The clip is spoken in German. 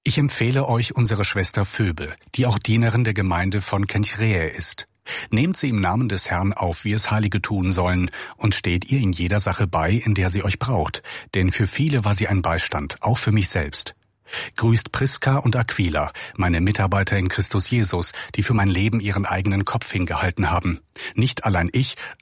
Ich empfehle euch unsere Schwester Phoebe, die auch Dienerin der Gemeinde von Kenchreae ist. Nehmt sie im Namen des Herrn auf, wie es Heilige tun sollen, und steht ihr in jeder Sache bei, in der sie euch braucht, denn für viele war sie ein Beistand, auch für mich selbst. Grüßt Priska und Aquila, meine Mitarbeiter in Christus Jesus, die für mein Leben ihren eigenen Kopf hingehalten haben. Nicht allein ich,